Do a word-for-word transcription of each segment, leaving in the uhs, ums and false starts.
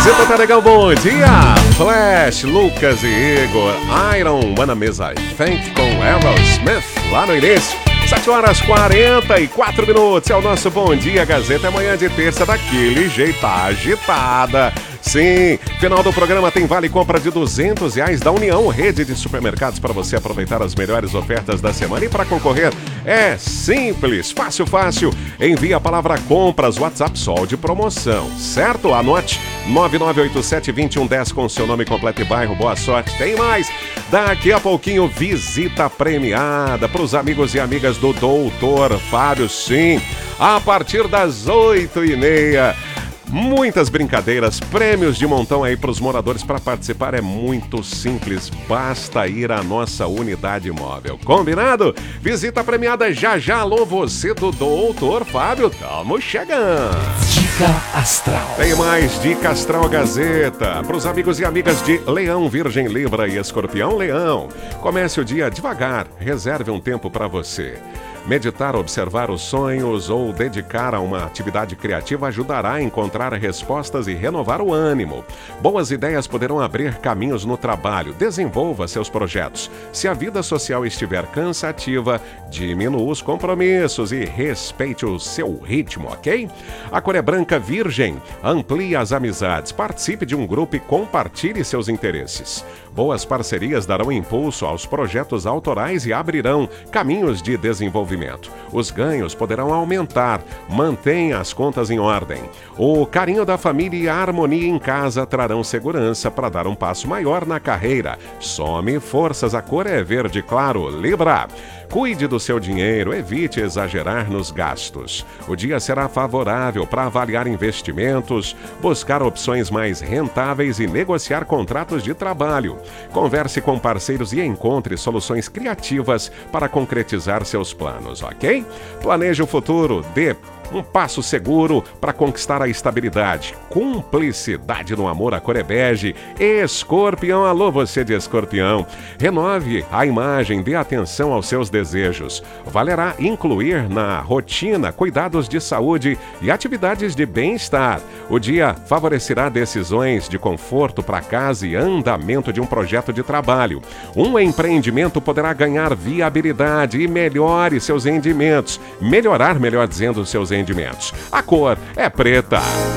Gazeta tá legal, bom dia! Flash, Lucas e Igor, Iron, Wanna Miss I Think com Aerosmith, lá no início. sete horas e quarenta e quatro minutos, é o nosso Bom Dia Gazeta, é manhã de terça daquele jeito, agitada. Sim, final do programa tem vale compra de duzentos reais da União, rede de supermercados, para você aproveitar as melhores ofertas da semana. E para concorrer é simples, fácil, fácil. Envie a palavra compras, WhatsApp Sol de promoção, certo? Anote nove nove oito sete, dois um um zero com seu nome completo e bairro. Boa sorte, tem mais. Daqui a pouquinho, visita premiada para os amigos e amigas do doutor Fábio, sim, a partir das oito e meia. Muitas brincadeiras, prêmios de montão aí para os moradores. Para participar é muito simples, basta ir à nossa unidade móvel. Combinado? Visita premiada já já. Alô, você do doutor Fábio, estamos chegando. Dica Astral. Tem mais Dica Astral Gazeta para os amigos e amigas de Leão, Virgem, Libra e Escorpião. Leão, comece o dia devagar, reserve um tempo para você. Meditar, observar os sonhos ou dedicar a uma atividade criativa ajudará a encontrar respostas e renovar o ânimo. Boas ideias poderão abrir caminhos no trabalho. Desenvolva seus projetos. Se a vida social estiver cansativa, diminua os compromissos e respeite o seu ritmo, ok? A cor é branca, Virgem. Amplie as amizades. Participe de um grupo e compartilhe seus interesses. Boas parcerias darão impulso aos projetos autorais e abrirão caminhos de desenvolvimento. Os ganhos poderão aumentar. Mantenha as contas em ordem. O carinho da família e a harmonia em casa trarão segurança para dar um passo maior na carreira. Some forças, a cor é verde claro, Libra. Cuide do seu dinheiro, evite exagerar nos gastos. O dia será favorável para avaliar investimentos, buscar opções mais rentáveis e negociar contratos de trabalho. Converse com parceiros e encontre soluções criativas para concretizar seus planos, ok? Planeje o futuro, dê um passo seguro para conquistar a estabilidade. Cumplicidade no amor, a cor é bege. Escorpião, alô você de Escorpião. Renove a imagem, dê atenção aos seus desejos. Valerá incluir na rotina cuidados de saúde e atividades de bem-estar. O dia favorecerá decisões de conforto para casa e andamento de um projeto de trabalho. Um empreendimento poderá ganhar viabilidade e melhore seus rendimentos. Melhorar, melhor dizendo, seus rendimentos. A cor é preta.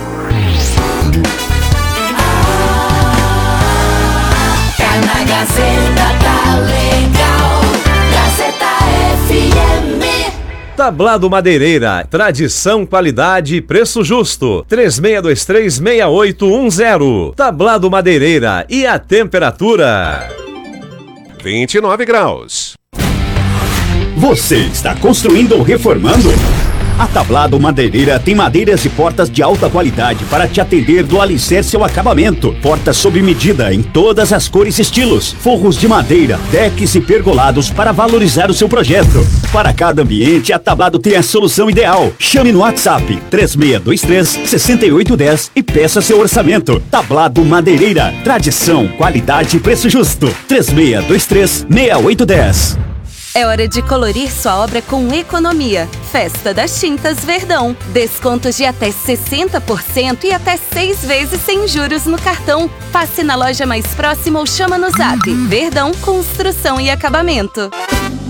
Tá na Gazeta, tá legal. Gazeta F M. Tablado Madeireira, tradição, qualidade e preço justo. três seis dois três, seis oito um zero. Tablado Madeireira, e a temperatura? vinte e nove graus. Você está construindo ou reformando? A Tablado Madeireira tem madeiras e portas de alta qualidade para te atender do alicerce ao acabamento. Portas sob medida em todas as cores e estilos. Forros de madeira, decks e pergolados para valorizar o seu projeto. Para cada ambiente, a Tablado tem a solução ideal. Chame no WhatsApp três seis dois três, seis oito um zero e peça seu orçamento. Tablado Madeireira. Tradição, qualidade e preço justo. três seis dois três, seis oito um zero. É hora de colorir sua obra com economia. Festa das Tintas Verdão. Descontos de até sessenta por cento e até seis vezes sem juros no cartão. Passe na loja mais próxima ou chama no zap. Verdão Construção e Acabamento.